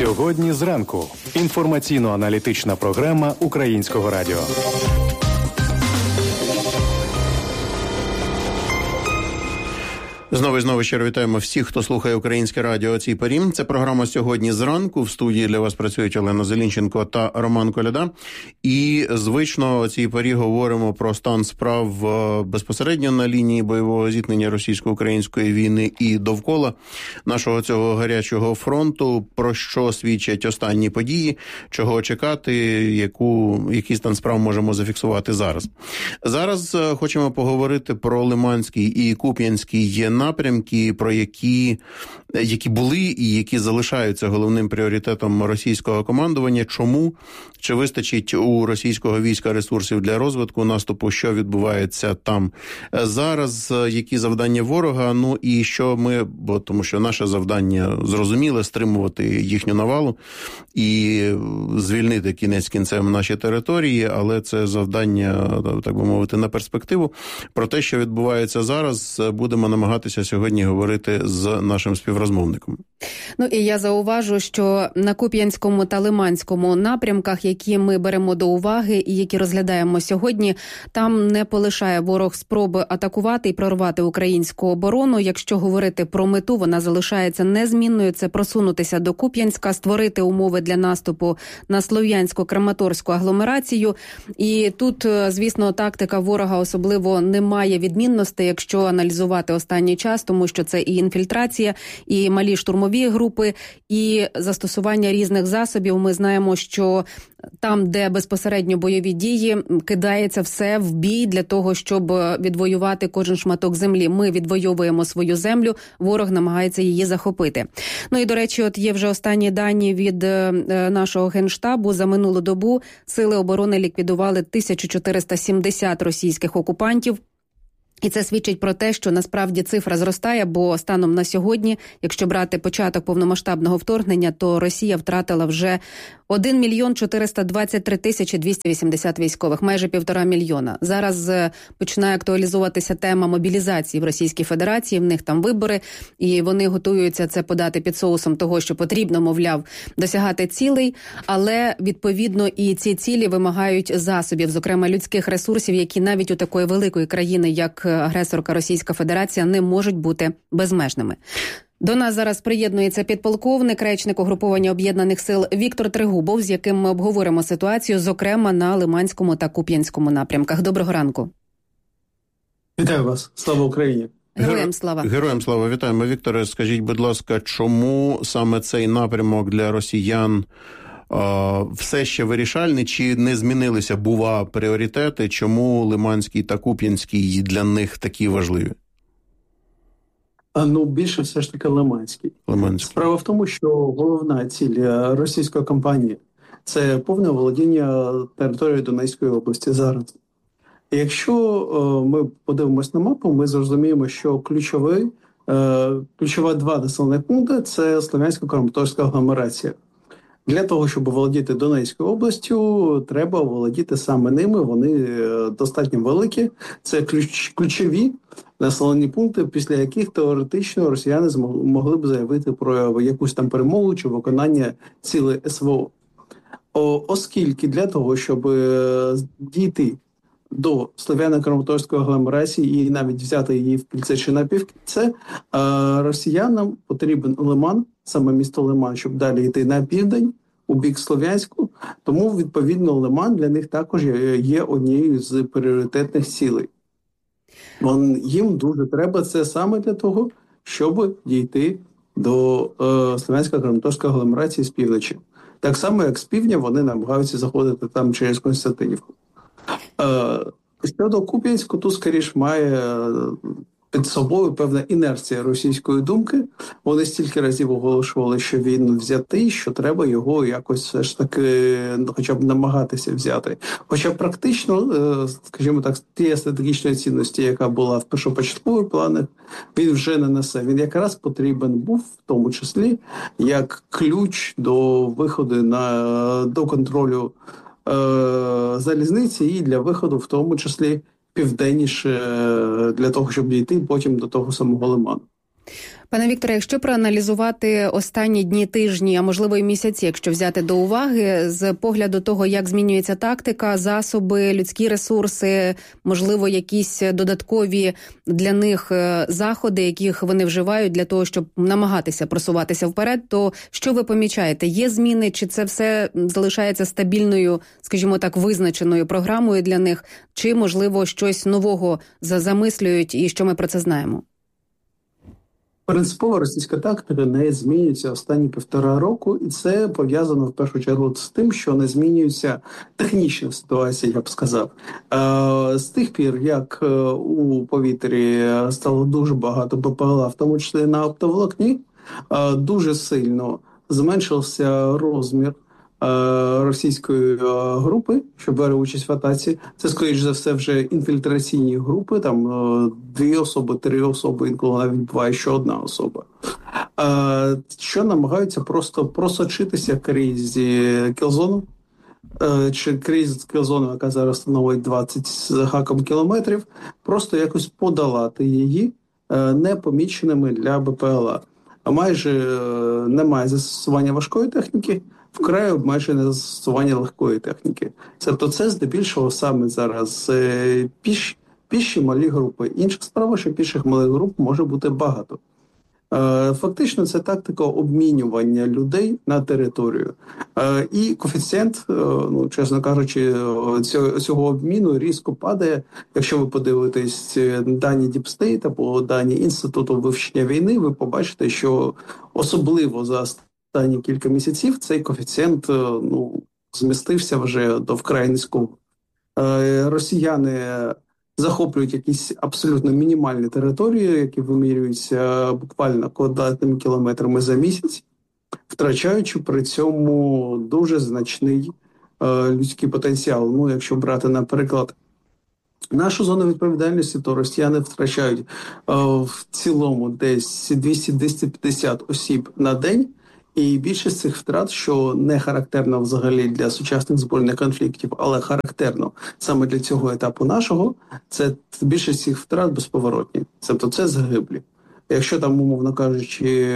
Сьогодні зранку. Інформаційно-аналітична програма Українського радіо. Знову щиро вітаємо всіх, хто слухає Українське радіо о цій порі. Це програма «Сьогодні зранку». В студії для вас працюють Олена Зелінченко та Роман Коляда. І звично о цій порі говоримо про стан справ безпосередньо на лінії бойового зіткнення російсько-української війни і довкола нашого цього гарячого фронту, про що свідчать останні події, чого чекати, який стан справ можемо зафіксувати зараз. Зараз хочемо поговорити про Лиманський і Куп'янський напрямки, про які були і які залишаються головним пріоритетом російського командування. Чому? Чи вистачить у російського війська ресурсів для розвитку наступу? Що відбувається там зараз? Які завдання ворога? Ну і що тому що наше завдання зрозуміле, стримувати їхню навалу і звільнити кінець кінцем наші території, але це завдання, так би мовити, на перспективу. Про те, що відбувається зараз, будемо намагатися сьогодні говорити з нашим співрозмовником. Ну і я зауважу, що на Куп'янському та Лиманському напрямках, які ми беремо до уваги і які розглядаємо сьогодні, там не полишає ворог спроби атакувати і прорвати українську оборону. Якщо говорити про мету, вона залишається незмінною. Це просунутися до Куп'янська, створити умови для наступу на Слов'янсько-Краматорську агломерацію. І тут, звісно, тактика ворога особливо не має відмінностей, якщо аналізувати останній час, тому що це і інфільтрація, і малі штурмові групи, і застосування різних засобів. Ми знаємо, що там, де безпосередньо бойові дії, кидається все в бій для того, щоб відвоювати кожен шматок землі. Ми відвоюємо свою землю, ворог намагається її захопити. Ну і, до речі, от є вже останні дані від нашого Генштабу. За минулу добу сили оборони ліквідували 1470 російських окупантів. І це свідчить про те, що насправді цифра зростає, бо станом на сьогодні, якщо брати початок повномасштабного вторгнення, то Росія втратила вже 1 мільйон 423 тисячі 280 військових, майже 1,5 мільйона. Зараз починає актуалізуватися тема мобілізації в Російській Федерації, в них там вибори, і вони готуються це подати під соусом того, що потрібно, мовляв, досягати цілей, але, відповідно, і ці цілі вимагають засобів, зокрема людських ресурсів, які навіть у такої великої країни, як агресорка Російська Федерація, не можуть бути безмежними. До нас зараз приєднується підполковник, речник угруповання Об'єднаних сил Віктор Трегубов, з яким ми обговоримо ситуацію, зокрема на Лиманському та Куп'янському напрямках. Доброго ранку. Вітаю вас. Слава Україні. Героям слава. Героям слава. Вітаємо. Вікторе, скажіть, будь ласка, чому саме цей напрямок для росіян все ще вирішальний, чи не змінилися, пріоритети, чому Лиманський та Куп'янський для них такі важливі? Більше все ж таки Лиманський. Справа в тому, що головна ціль російської кампанії – це повне володіння територією Донецької області зараз. І якщо ми подивимось на мапу, ми зрозуміємо, що ключова два населених пункти – це Слов'янсько-Краматорська агломерація. Для того, щоб володіти Донецькою областю, треба володіти саме ними. Вони достатньо великі. Це ключові населені пункти, після яких теоретично росіяни могли б заявити про якусь там перемогу чи виконання цілей СВО. Оскільки для того, щоб дійти до Слов'яно-Краматорської агломерації і навіть взяти її в кільце чи напівкільце, росіянам потрібен Лиман, саме місто Лиман, щоб далі йти на південь, у бік Слов'янську. Тому, відповідно, Лиман для них також є однією з пріоритетних цілей. Їм дуже треба це саме для того, щоб дійти до Слов'янсько-Краматорської агломерації з півночі. Так само, як з півдня, вони намагаються заходити там через Константинівку. Щодо Куп'янську, тут, скоріш, має під собою певна інерція російської думки. Вони стільки разів оголошували, що він взятий, що треба його якось все ж таки хоча б намагатися взяти. Хоча практично, скажімо так, тієї стратегічної цінності, яка була в першопочаткових планах, він вже не несе. Він якраз потрібен був, в тому числі, як ключ до виходу до контролю залізниці і для виходу, в тому числі, південніше, для того, щоб дійти потім до того самого Лиману. Пане Вікторе, якщо проаналізувати останні дні, тижні, а можливо і місяці, якщо взяти до уваги, з погляду того, як змінюється тактика, засоби, людські ресурси, можливо, якісь додаткові для них заходи, яких вони вживають для того, щоб намагатися просуватися вперед, то що ви помічаєте? Є зміни, чи це все залишається стабільною, скажімо так, визначеною програмою для них, чи, можливо, щось нового замислюють і що ми про це знаємо? Принципово російська тактика не змінюється останні 1,5 року, і це пов'язано в першу чергу з тим, що не змінюється технічна ситуація, я б сказав. З тих пір, як у повітрі стало дуже багато БПЛА, в тому числі на оптоволокні, дуже сильно зменшився розмір російської групи, що бере участь в атаці. Це, скоріш за все, вже інфільтраційні групи, там 2 особи, 3 особи, інколи навіть буває, що 1 особа. Що намагаються просто просочитися крізь кілзону, чи крізь кілзону, яка зараз становить 20 з гаком кілометрів, просто якось подолати її непоміченими для БПЛА. Майже немає застосування важкої техніки, вкрай обмежене застосування легкої техніки. Тобто це здебільшого саме зараз піші малі групи. Інша справа, що піших малих груп може бути багато. Фактично це тактика обмінювання людей на територію. І коефіцієнт, чесно кажучи, цього обміну різко падає. Якщо ви подивитесь дані Deep State або дані Інституту вивчення війни, ви побачите, що особливо за останні кілька місяців цей коефіцієнт змістився вже до вкрай низького. Росіяни захоплюють якісь абсолютно мінімальні території, які вимірюються буквально квадратними кілометрами за місяць, втрачаючи при цьому дуже значний людський потенціал. Якщо брати, наприклад, нашу зону відповідальності, то росіяни втрачають в цілому десь 200-250 осіб на день, і більшість цих втрат, що не характерно взагалі для сучасних збройних конфліктів, але характерно саме для цього етапу нашого, це більшість цих втрат безповоротні. Тобто це загиблі. Якщо там, умовно кажучи,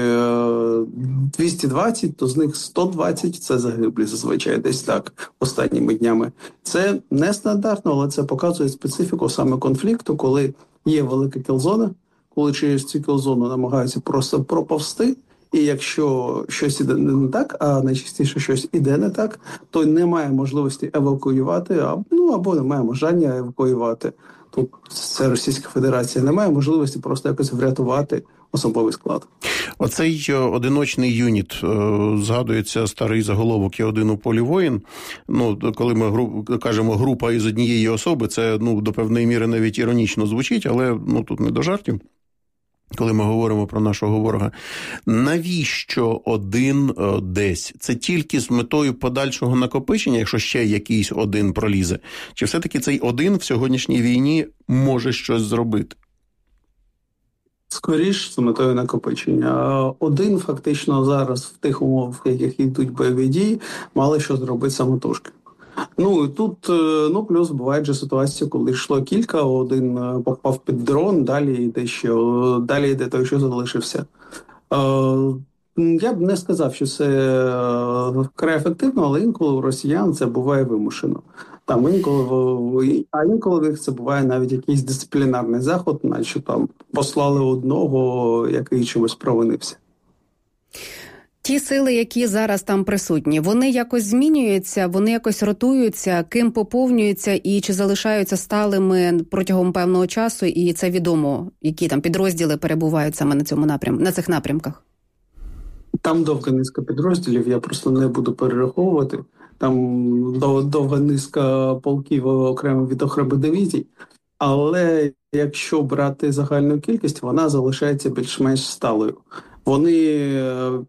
220, то з них 120 – це загиблі зазвичай, десь так, останніми днями. Це нестандартно, але це показує специфіку саме конфлікту, коли є велика кілзона, коли через цю кілзону намагаються просто проповзти, і якщо щось іде не так, а найчастіше щось іде не так, то немає можливості евакуювати, або немає бажання евакуювати. Тут це Російська Федерація. Немає можливості просто якось врятувати особовий склад. Оцей одиночний юніт, згадується старий заголовок «Є один у полі воїн». Коли ми кажемо група із однієї особи, це до певної міри навіть іронічно звучить, але тут не до жартів. Коли ми говоримо про нашого ворога, навіщо один десь? Це тільки з метою подальшого накопичення, якщо ще якийсь один пролізе? Чи все-таки цей один в сьогоднішній війні може щось зробити? Скоріше, з метою накопичення. Один фактично зараз в тих умовах, в яких йдуть бойові дії, мали що зробити самотужки. Тут, плюс бувають же ситуації, коли йшло кілька, один попав під дрон, далі йде той, що залишився. Я б не сказав, що це вкрай ефективно, але інколи у росіян це буває вимушено. Інколи це буває навіть якийсь дисциплінарний заход, наче там послали одного, який чимось провинився. Ті сили, які зараз там присутні, вони якось змінюються, вони якось ротуються, ким поповнюються і чи залишаються сталими протягом певного часу, і це відомо, які там підрозділи перебувають саме на цих напрямках? Там довга низка підрозділів, я просто не буду перераховувати. Там довга низка полків окремо від окремих дивізій, але якщо брати загальну кількість, вона залишається більш-менш сталою. Вони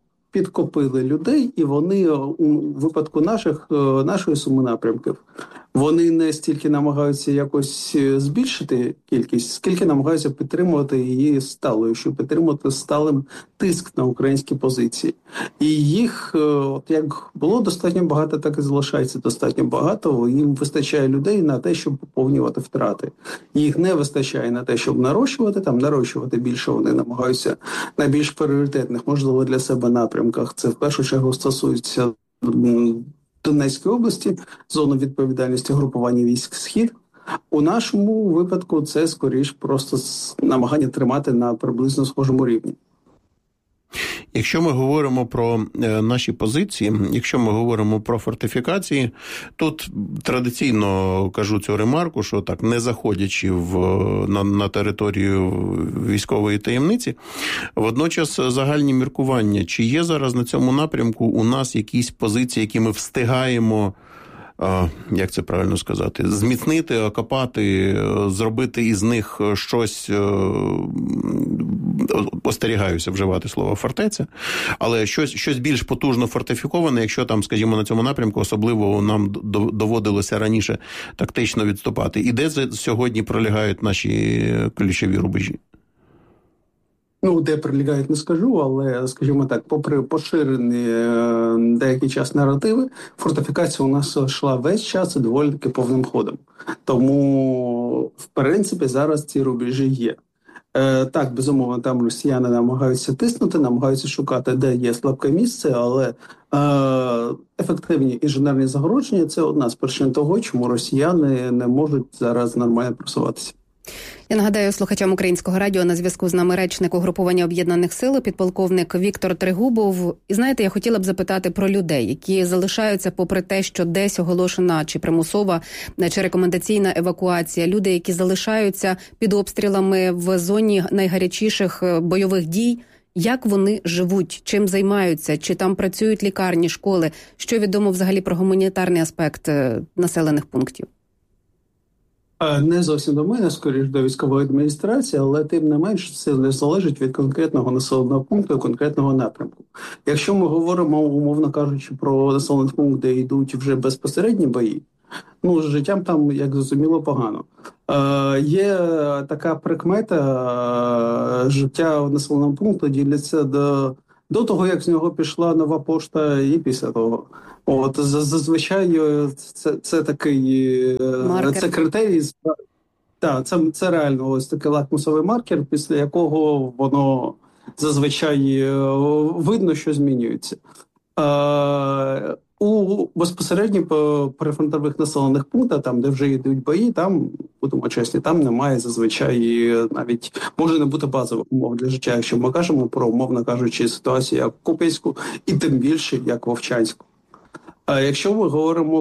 підкопили людей, і вони у випадку нашої суми напрямків, Вони не стільки намагаються якось збільшити кількість, скільки намагаються підтримувати її сталою, щоб підтримувати сталим тиск на українські позиції. І їх, от як було достатньо багато, так і залишається достатньо багато. Їм вистачає людей на те, щоб поповнювати втрати. Їх не вистачає на те, щоб нарощувати більше. Вони намагаються на більш пріоритетних, можливо, для себе напрямках. Це в першу чергу стосується Донецької області, зону відповідальності групування військ «Схід». У нашому випадку це, скоріш, просто намагання тримати на приблизно схожому рівні. Якщо ми говоримо про наші позиції, якщо ми говоримо про фортифікації, тут традиційно кажу цю ремарку, що так, не заходячи на територію військової таємниці, водночас загальні міркування, чи є зараз на цьому напрямку у нас якісь позиції, які ми встигаємо, як це правильно сказати, зміцнити, окопати, зробити із них щось, остерігаюся вживати слово «фортеця», але щось більш потужно фортифіковане, якщо там, скажімо, на цьому напрямку особливо нам доводилося раніше тактично відступати. І де сьогодні пролягають наші ключові рубежі? Де прилігають, не скажу, але, скажімо так, попри поширені деякий час наративи, фортифікація у нас йшла весь час і доволі таки повним ходом. Тому, в принципі, зараз ці рубежі є. Так, безумовно, там росіяни намагаються тиснути, намагаються шукати, де є слабке місце, але ефективні інженерні загородження – це одна з причин того, чому росіяни не можуть зараз нормально просуватися. Я нагадаю слухачам Українського радіо, на зв'язку з нами речник угрупування Об'єднаних сил, підполковник Віктор Трегубов. І знаєте, я хотіла б запитати про людей, які залишаються попри те, що десь оголошена чи примусова, чи рекомендаційна евакуація. Люди, які залишаються під обстрілами в зоні найгарячіших бойових дій. Як вони живуть, чим займаються, чи там працюють лікарні, школи? Що відомо взагалі про гуманітарний аспект населених пунктів? Не зовсім до мене, скоріш до військової адміністрації, але тим не менш це не залежить від конкретного населеного пункту і конкретного напрямку. Якщо ми говоримо, умовно кажучи, про населений пункт, де йдуть вже безпосередні бої, з життям там, як зрозуміло, погано. Є така прикмета, життя в населеному пункті діляться до того, як з нього пішла нова пошта, і після того. Зазвичай це такий це критерій. Так, це реально ось такий лакмусовий маркер, після якого воно зазвичай видно, що змінюється. У безпосередньо прифронтових населених пунктах, там, де вже йдуть бої, там, будемо чесні, там немає зазвичай навіть, може не бути базових умов для життя, якщо ми кажемо про, умовно кажучи, ситуацію як Куп'янську і тим більше, як Вовчанську. А якщо ми говоримо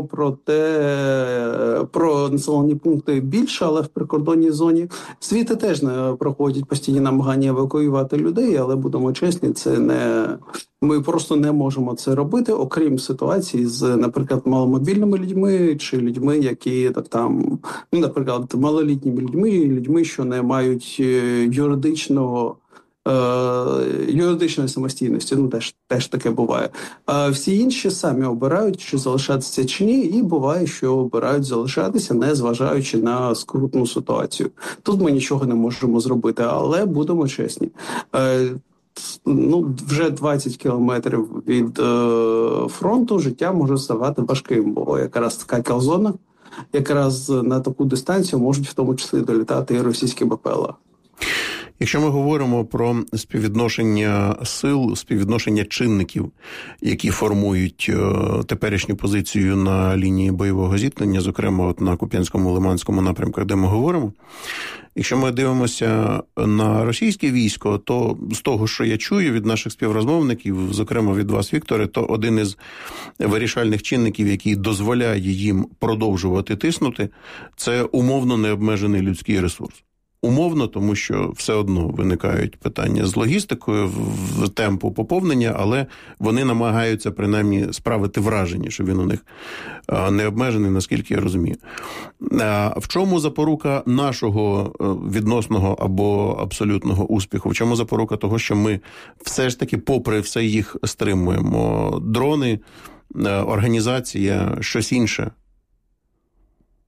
про населені пункти більше, але в прикордонній зоні, звідти теж не проходять постійні намагання евакуювати людей, але будемо чесні, ми просто не можемо це робити, окрім ситуації з, наприклад, маломобільними людьми чи людьми, які там, наприклад, малолітніми людьми, що не мають юридичної самостійності, теж таке буває. А всі інші самі обирають, чи залишатися чи ні, і буває, що обирають залишатися, не зважаючи на скрутну ситуацію. Тут ми нічого не можемо зробити, але будемо чесні. Вже 20 кілометрів від фронту життя може ставати важким, бо якраз така кілзона, якраз на таку дистанцію можуть в тому числі долітати і російські БПЛА. Якщо ми говоримо про співвідношення сил, співвідношення чинників, які формують теперішню позицію на лінії бойового зіткнення, зокрема на Куп'янському, Лиманському напрямках, де ми говоримо, якщо ми дивимося на російське військо, то з того, що я чую від наших співрозмовників, зокрема від вас, Вікторе, то один із вирішальних чинників, який дозволяє їм продовжувати тиснути, це умовно необмежений людський ресурс. Умовно, тому що все одно виникають питання з логістикою, в темпу поповнення, але вони намагаються принаймні справити враження, що він у них не обмежений, наскільки я розумію. В чому запорука нашого відносного або абсолютного успіху? В чому запорука того, що ми все ж таки попри все їх стримуємо? Дрони, організація, щось інше?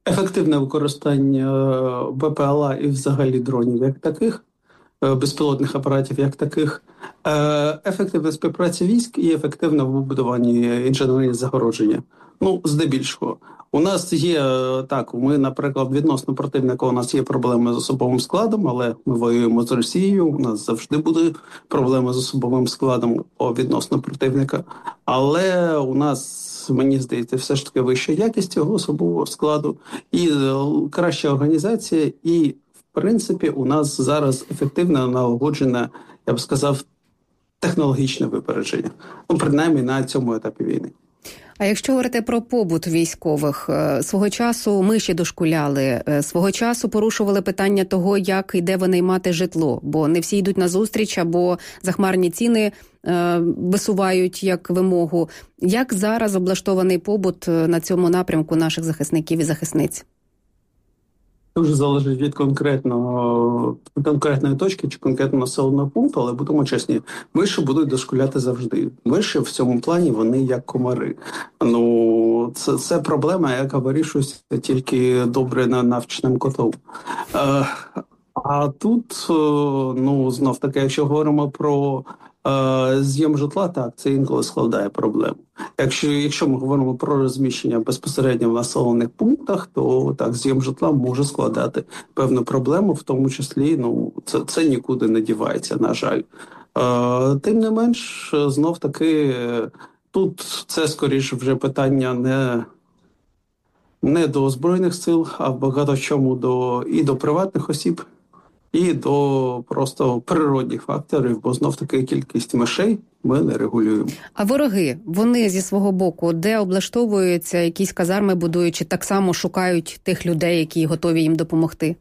ефективне використання БПЛА і взагалі дронів як таких, безпілотних апаратів як таких, ефективна співпраця військ і ефективне вибудування інженерії загородження. Здебільшого. У нас є, ми, наприклад, відносно противника у нас є проблеми з особовим складом, але ми воюємо з Росією, у нас завжди буде проблема з особовим складом відносно противника. Але у нас, мені здається, все ж таки вища якість цього особового складу і краща організація, і, в принципі, у нас зараз ефективно налагоджене, я б сказав, технологічне випередження. Принаймні на цьому етапі війни. А якщо говорити про побут військових, свого часу ми ще дошкуляли, свого часу порушували питання того, як і де винаймати житло, бо не всі йдуть на зустріч, або захмарні ціни висувають як вимогу. Як зараз облаштований побут на цьому напрямку наших захисників і захисниць? Дуже залежить від конкретної точки чи конкретного населеного пункту, але будемо чесні, миші будуть дошкуляти завжди. Миші в цьому плані, вони як комари. Це проблема, яка вирішується тільки добре навченим котом. А тут, знов таки, якщо говоримо про зйом житла, так, це інколи складає проблему. Якщо ми говоримо про розміщення безпосередньо в населених пунктах, то так, зйом житла може складати певну проблему, в тому числі, це нікуди не дівається, на жаль. Тим не менш, знов таки, тут це скоріше вже питання не до Збройних сил, а багато в чому до приватних осіб, і до просто природних факторів, бо знов-таки кількість мишей ми не регулюємо. А вороги, вони зі свого боку, де облаштовуються, якісь казарми будують, чи так само шукають тих людей, які готові їм допомогти?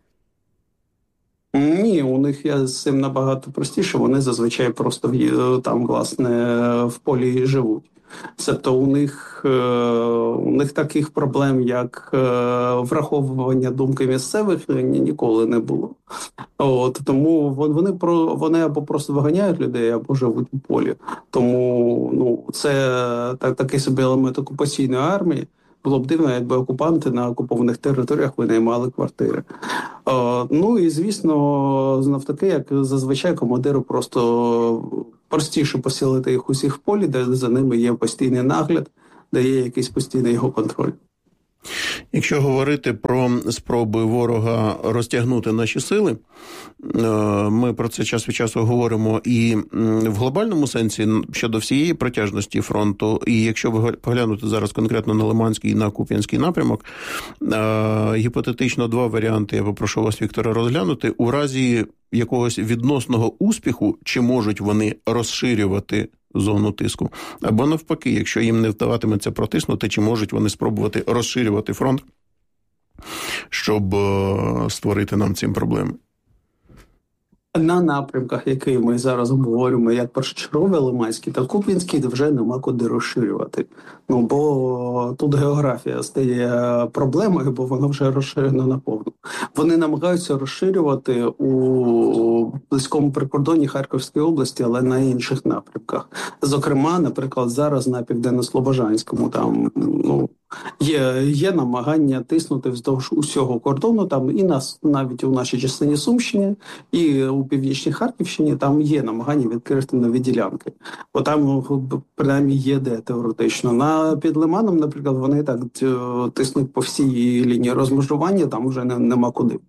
Ні, у них з цим набагато простіше, вони зазвичай просто там, власне, в полі живуть. Тобто у них таких проблем, як враховування думки місцевих, ніколи не було. Тому вони або просто виганяють людей, або живуть у полі. Тому це такий собі елемент окупаційної армії. Було б дивно, якби окупанти на окупованих територіях винаймали квартири. І, звісно, знов-таки, як зазвичай, командиру просто простіше поселити їх усіх в полі, де за ними є постійний нагляд, де є якийсь постійний його контроль. Якщо говорити про спроби ворога розтягнути наші сили, ми про це час від часу говоримо і в глобальному сенсі щодо всієї протяжності фронту. І якщо поглянути зараз конкретно на Лиманський і на Куп'янський напрямок, гіпотетично два варіанти я попрошу вас, Вікторе, розглянути. У разі якогось відносного успіху, чи можуть вони розширювати зону тиску, або навпаки, якщо їм не вдаватиметься протиснути, чи можуть вони спробувати розширювати фронт, щоб створити нам цим проблеми? На напрямках, які ми зараз обговорюємо, як першочерговий Лиманський та Куп'янський, вже нема куди розширювати. Бо тут географія стає проблемою, бо вона вже розширена наповну. Вони намагаються розширювати у близькому прикордонні Харківської області, але на інших напрямках. Зокрема, наприклад, зараз на Південно-Слобожанському там, є намагання тиснути вздовж усього кордону, там і навіть у нашій частині Сумщини, і у північній Харківщині там є намагання відкрити нові ділянки. Бо там, принаймні, є де теоретично. Під Лиманом, наприклад, вони так тиснуть по всій лінії розмежування, там вже нема куди.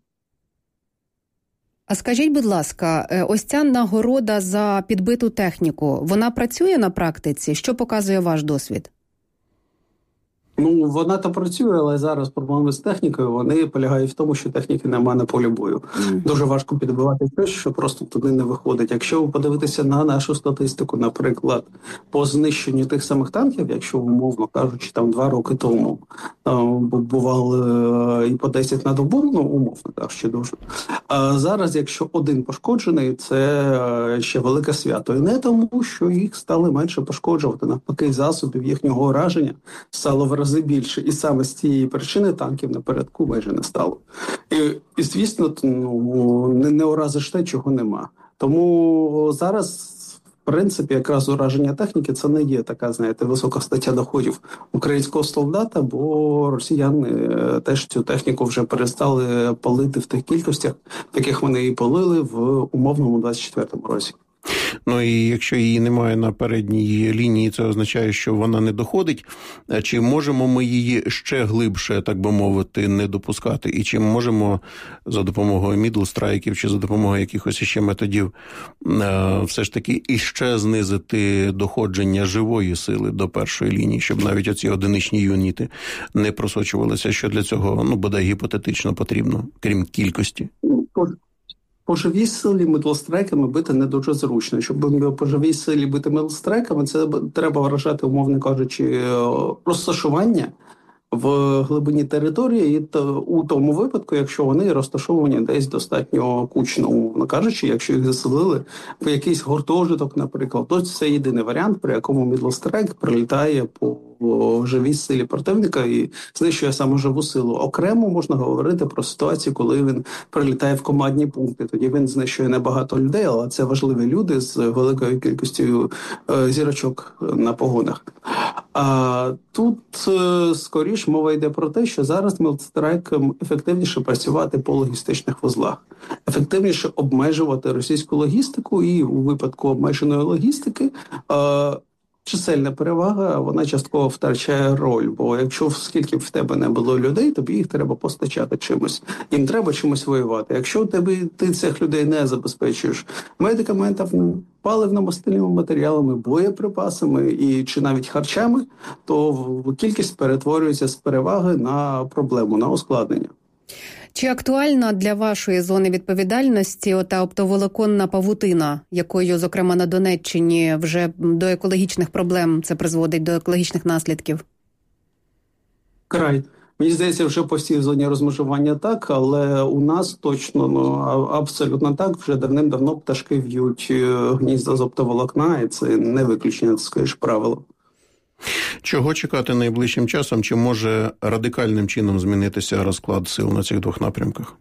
А скажіть, будь ласка, ось ця нагорода за підбиту техніку, вона працює на практиці? Що показує ваш досвід? Вона то працює, але зараз проблеми з технікою, вони полягають в тому, що техніки немає на полі бою. Дуже важко підбивати щось, що просто туди не виходить. Якщо подивитися на нашу статистику, наприклад, по знищенню тих самих танків, якщо, умовно кажучи, там 2 роки тому бували і по 10 на добу, умовно кажучи, дуже. А зараз, якщо один пошкоджений, це ще велике свято. І не тому, що їх стали менше пошкоджувати, навпаки, засобів їхнього ураження стало в рази більше. І саме з цієї причини танків напередку майже не стало. І звісно, не уразиш те, чого нема. Тому зараз, в принципі, якраз ураження техніки це не є така, знаєте, висока стаття доходів українського солдата, бо росіяни теж цю техніку вже перестали палити в тих кількостях, в яких вони її палили в умовному 24-му році. Ну і якщо її немає на передній лінії, це означає, що вона не доходить. Чи можемо ми її ще глибше, так би мовити, не допускати? І чи можемо за допомогою мідл-страйків чи за допомогою якихось ще методів все ж таки іще знизити доходження живої сили до першої лінії, щоб навіть оці одиничні юніти не просочувалися? Що для цього, бодай гіпотетично потрібно, крім кількості? По живій силі мідлстрайками бити не дуже зручно. Щоб по живій силі бити мідлстрайками, це треба вражати, умовно кажучи, розташування в глибині території, і у тому випадку, якщо вони розташовані десь достатньо кучно, умовно кажучи, якщо їх заселили в якийсь гуртожиток, наприклад, то це єдиний варіант, при якому мідлстрайк прилітає по живій силі противника і знищує саме живу силу. Окремо можна говорити про ситуацію, коли він прилітає в командні пункти. Тоді він знищує небагато людей, але це важливі люди з великою кількістю зірочок на погонах. А тут скоріш мова йде про те, що зараз мідлстрайком ефективніше працювати по логістичних вузлах, ефективніше обмежувати російську логістику, і у випадку обмеженої логістики чисельна перевага, вона частково втрачає роль, бо якщо скільки в тебе не було людей, тобі їх треба постачати чимось. Їм треба чимось воювати. Якщо ти цих людей не забезпечуєш медикаментами, паливно-мастильними матеріалами, боєприпасами чи навіть харчами, то кількість перетворюється з переваги на проблему, на ускладнення. Чи актуальна для вашої зони відповідальності ота оптоволоконна павутина, якою, зокрема, на Донеччині вже до екологічних проблем це призводить, до екологічних наслідків? Край. Мені здається, вже по всій зоні розмежування так, але у нас точно, абсолютно так, вже давним-давно пташки в'ють гнізда з оптоволокна, і це не виключення, це, скоріш, правило. Чого чекати найближчим часом? Чи може радикальним чином змінитися розклад сил на цих двох напрямках?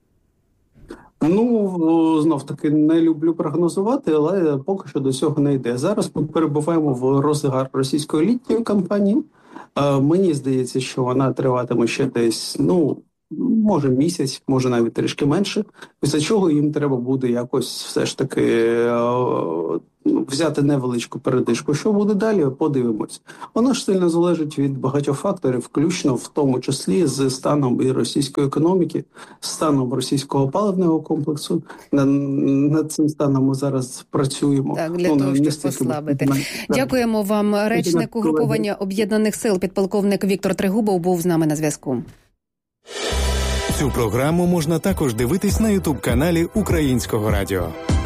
Знов-таки не люблю прогнозувати, але поки що до цього не йде. Зараз ми перебуваємо в розгар російської літньої кампанії. Мені здається, що вона триватиме ще десь, може місяць, може навіть трішки менше, після чого їм треба буде якось все ж таки взяти невеличку передишку. Що буде далі, подивимось. Воно ж сильно залежить від багатьох факторів, включно в тому числі з станом і російської економіки, станом російського паливного комплексу. Над цим станом ми зараз працюємо. Так, для того, щоб послабити. Дякуємо вам. Речник угруповання Об'єднаних сил, підполковник Віктор Трегубов був з нами на зв'язку. Цю програму можна також дивитись на YouTube-каналі Українського радіо.